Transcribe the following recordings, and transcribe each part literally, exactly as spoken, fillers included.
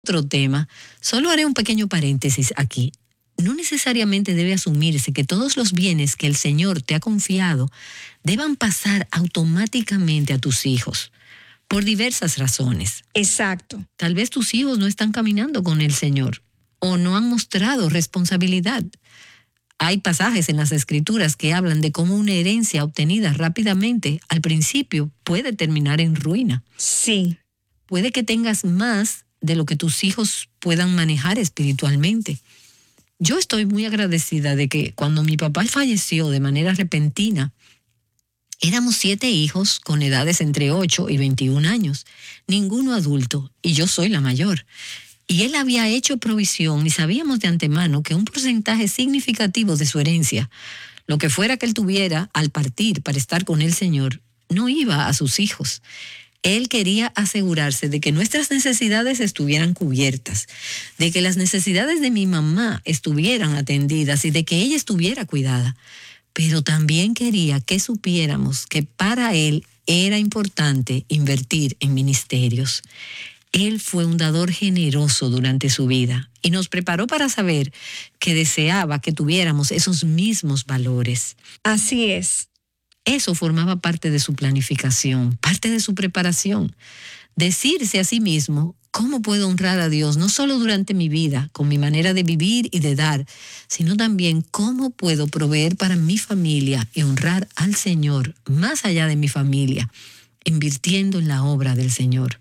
otro tema, solo haré un pequeño paréntesis aquí. No necesariamente debe asumirse que todos los bienes que el Señor te ha confiado deban pasar automáticamente a tus hijos, por diversas razones. Exacto. Tal vez tus hijos no están caminando con el Señor o no han mostrado responsabilidad. Hay pasajes en las Escrituras que hablan de cómo una herencia obtenida rápidamente al principio puede terminar en ruina. Sí. Puede que tengas más de lo que tus hijos puedan manejar espiritualmente. Yo estoy muy agradecida de que cuando mi papá falleció de manera repentina, éramos siete hijos con edades entre ocho y veintiún años, ninguno adulto, y yo soy la mayor. Y él había hecho provisión y sabíamos de antemano que un porcentaje significativo de su herencia, lo que fuera que él tuviera al partir para estar con el Señor, no iba a sus hijos. Él quería asegurarse de que nuestras necesidades estuvieran cubiertas, de que las necesidades de mi mamá estuvieran atendidas y de que ella estuviera cuidada. Pero también quería que supiéramos que para él era importante invertir en ministerios. Él fue un dador generoso durante su vida y nos preparó para saber que deseaba que tuviéramos esos mismos valores. Así es. Eso formaba parte de su planificación, parte de su preparación. Decirse a sí mismo, ¿cómo puedo honrar a Dios no solo durante mi vida, con mi manera de vivir y de dar, sino también cómo puedo proveer para mi familia y honrar al Señor más allá de mi familia, invirtiendo en la obra del Señor?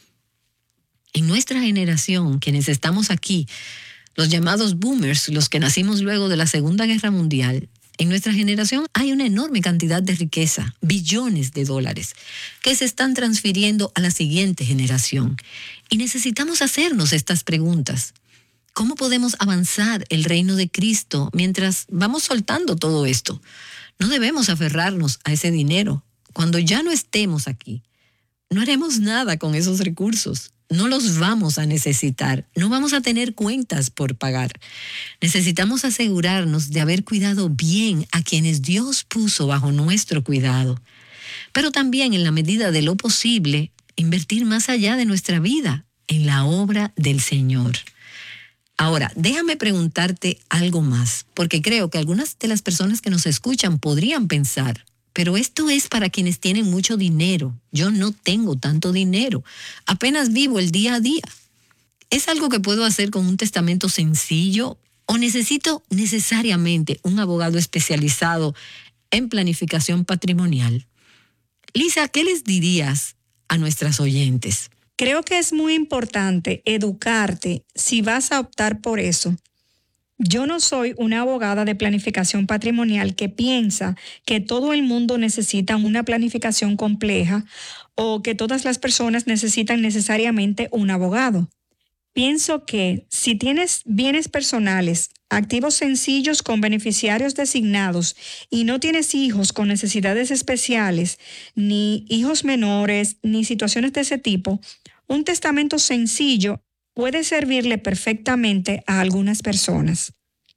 En nuestra generación, quienes estamos aquí, los llamados boomers, los que nacimos luego de la Segunda Guerra Mundial, en nuestra generación hay una enorme cantidad de riqueza, billones de dólares, que se están transfiriendo a la siguiente generación. Y necesitamos hacernos estas preguntas. ¿Cómo podemos avanzar el reino de Cristo mientras vamos soltando todo esto? No debemos aferrarnos a ese dinero. Cuando ya no estemos aquí, no haremos nada con esos recursos. No los vamos a necesitar, no vamos a tener cuentas por pagar. Necesitamos asegurarnos de haber cuidado bien a quienes Dios puso bajo nuestro cuidado. Pero también, en la medida de lo posible, invertir más allá de nuestra vida en la obra del Señor. Ahora, déjame preguntarte algo más, porque creo que algunas de las personas que nos escuchan podrían pensar, pero esto es para quienes tienen mucho dinero. Yo no tengo tanto dinero. Apenas vivo el día a día. ¿Es algo que puedo hacer con un testamento sencillo o necesito necesariamente un abogado especializado en planificación patrimonial? Lisa, ¿qué les dirías a nuestras oyentes? Creo que es muy importante educarte si vas a optar por eso. Yo no soy una abogada de planificación patrimonial que piensa que todo el mundo necesita una planificación compleja o que todas las personas necesitan necesariamente un abogado. Pienso que si tienes bienes personales, activos sencillos con beneficiarios designados y no tienes hijos con necesidades especiales, ni hijos menores, ni situaciones de ese tipo, un testamento sencillo puede servirle perfectamente a algunas personas.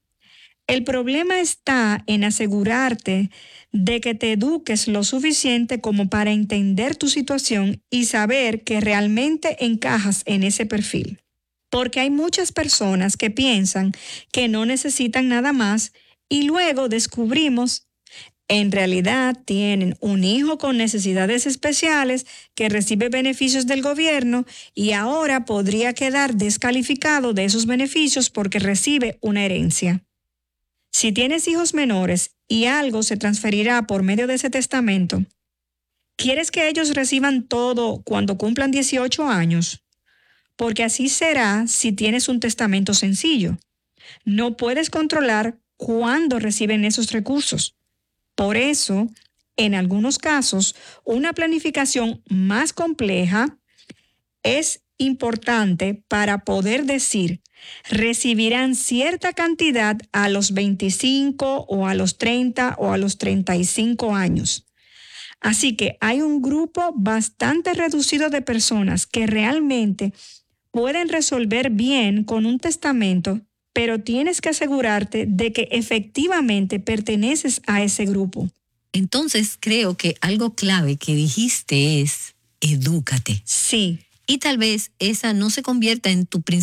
El problema está en asegurarte de que te eduques lo suficiente como para entender tu situación y saber que realmente encajas en ese perfil. Porque hay muchas personas que piensan que no necesitan nada más y luego descubrimos en realidad tienen un hijo con necesidades especiales que recibe beneficios del gobierno y ahora podría quedar descalificado de esos beneficios porque recibe una herencia. Si tienes hijos menores y algo se transferirá por medio de ese testamento, ¿quieres que ellos reciban todo cuando cumplan dieciocho años? Porque así será si tienes un testamento sencillo. No puedes controlar cuándo reciben esos recursos. Por eso, en algunos casos, una planificación más compleja es importante para poder decir, recibirán cierta cantidad a los veinticinco o a los treinta o a los treinta y cinco años. Así que hay un grupo bastante reducido de personas que realmente pueden resolver bien con un testamento, pero tienes que asegurarte de que efectivamente perteneces a ese grupo. Entonces creo que algo clave que dijiste es edúcate. Sí. y tal vez esa no se convierta en tu principal